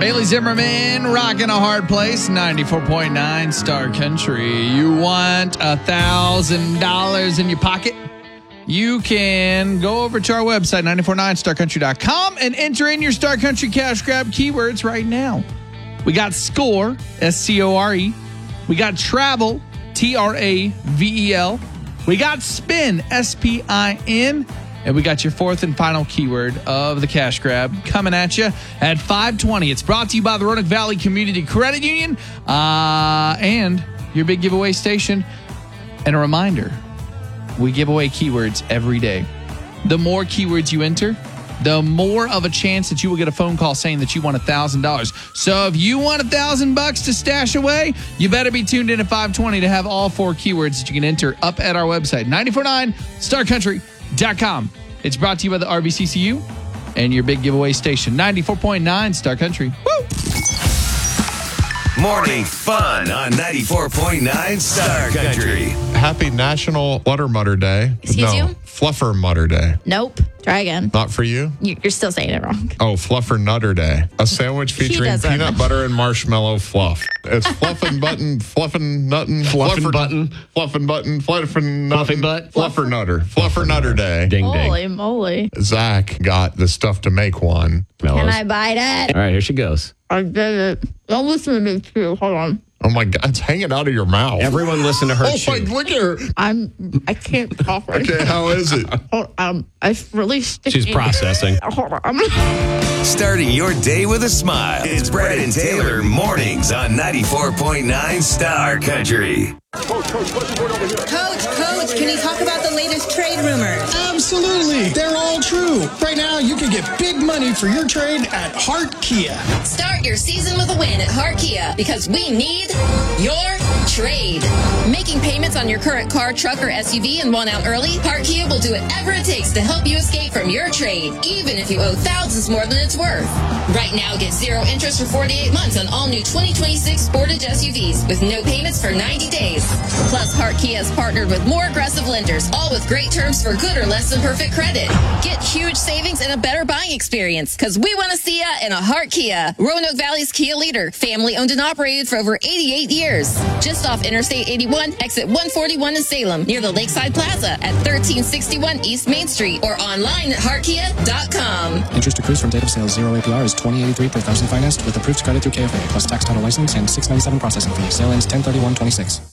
Bailey Zimmerman rocking a hard place, 94.9 Star Country. You want $1,000 in your pocket? You can go over to our website, 949starcountry.com, and enter in your Star Country Cash Grab keywords right now. We got SCORE, SCORE. We got travel, TRAVEL. We got spin, SPIN. And we got your fourth and final keyword of the cash grab coming at you at 5:20. It's brought to you by the Roanoke Valley Community Credit Union and your big giveaway station. And a reminder, we give away keywords every day. The more keywords you enter, the more of a chance that you will get a phone call saying that you want $1,000. So if you want $1,000 to stash away, you better be tuned in at 5:20 to have all four keywords that you can enter up at our website, 949starcountry.com. It's brought to you by the RBCCU and your big giveaway station, 94.9 Star Country. Woo! Morning fun on 94.9 Star Country. Happy National Flutter Mutter Day. Excuse you? Fluffer Mutter Day. Nope. Try again. Not for you? You're still saying it wrong. Oh, Fluffer Nutter Day. A sandwich featuring peanut butter and marshmallow fluff. It's fluffin' button, fluffin' nuttin', Fluffin' button. fluffin' button, fluffin' nuttin', Fluffy butt. Fluffer Nutter. Fluffer Nutter Day. Ding, Holy ding. moly. Zach got the stuff to make one. Can I bite it? All right, here she goes. I did it. Don't listen to me too. Hold on. Oh my God, it's hanging out of your mouth. Everyone listen to her Oh chew. my, look at her. I can't talk right Okay, how is it? now. It's really sticky. She's processing. Hold on. Starting your day with a smile. It's Brad and Taylor mornings on 94.9 Star Country. Coach, can you talk about the latest trade rumors? Absolutely. They're all true. Right now, you can get big money for your trade at Hart Kia. Start your season with a win at Hart Kia because we need your trade. Making payments on your current car, truck, or SUV and want out early? Hart Kia will do whatever it takes to help you escape from your trade, even if you owe thousands more than it's worth. Right now, get 0 interest for 48 months on all new 2026 Sportage SUVs with no payments for 90 days. Plus, Hart Kia has partnered with more aggressive lenders, all with great terms for good or less than perfect credit. Get huge savings and a better buying experience, because we want to see ya in a Hart Kia. Roanoke Valley's Kia leader, family owned and operated for over 88 years. Just off Interstate 81, exit 141 in Salem, near the Lakeside Plaza at 1361 East Main Street, or online at heartkia.com. Interest accrues from date of sale. 0 APR is $20.83 per thousand financed with approved credit through KFA, plus tax, title, license, and $6.97 processing fee. Sale ends 10/31/26.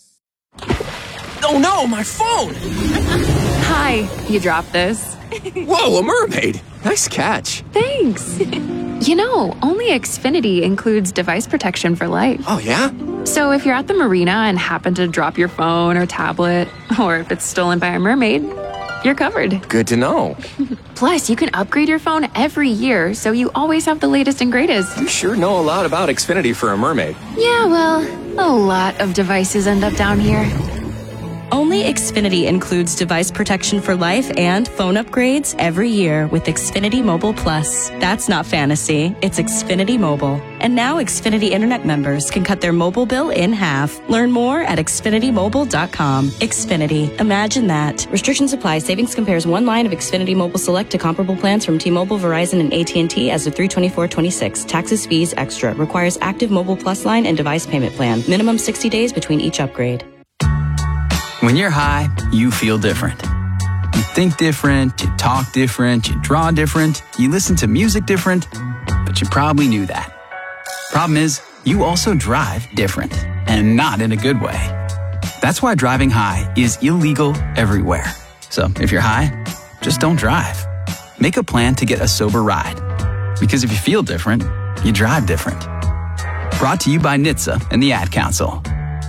Oh no, my phone! Hi, you dropped this. Whoa, a mermaid! Nice catch. Thanks. You know, only Xfinity includes device protection for life. Oh yeah? So if you're at the marina and happen to drop your phone or tablet, or if it's stolen by a mermaid, you're covered. Good to know. Plus, you can upgrade your phone every year, so you always have the latest and greatest. You sure know a lot about Xfinity for a mermaid. Yeah, well, a lot of devices end up down here. Only Xfinity includes device protection for life and phone upgrades every year with Xfinity Mobile Plus. That's not fantasy, it's Xfinity Mobile. And now Xfinity Internet members can cut their mobile bill in half. Learn more at XfinityMobile.com. Xfinity. Imagine that. Restrictions apply. Savings compares one line of Xfinity Mobile Select to comparable plans from T-Mobile, Verizon, and AT&T as of 3/24/26. Taxes, fees, extra. Requires active Mobile Plus line and device payment plan. Minimum 60 days between each upgrade. When you're high, you feel different. You think different, you talk different, you draw different, you listen to music different, but you probably knew that. Problem is, you also drive different, and not in a good way. That's why driving high is illegal everywhere. So if you're high, just don't drive. Make a plan to get a sober ride. Because if you feel different, you drive different. Brought to you by NHTSA and the Ad Council.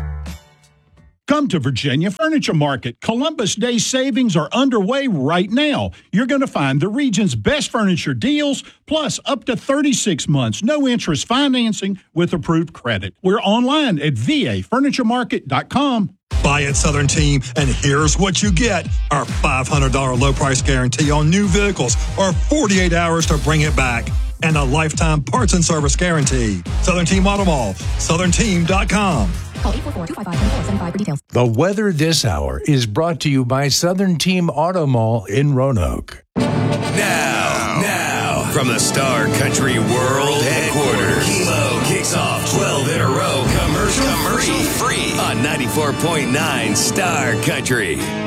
Come to Virginia Furniture Market. Columbus Day savings are underway right now. You're going to find the region's best furniture deals, plus up to 36 months, no interest financing with approved credit. We're online at vafurnituremarket.com. Buy at Southern Team, and here's what you get. Our $500 low price guarantee on new vehicles, or 48 hours to bring it back, and a lifetime parts and service guarantee. Southern Team Auto Mall, southernteam.com. Call 844-255-2475 for details. The weather this hour is brought to you by Southern Team Auto Mall in Roanoke. Now, from the Star Country World Headquarters, free on 94.9 Star Country.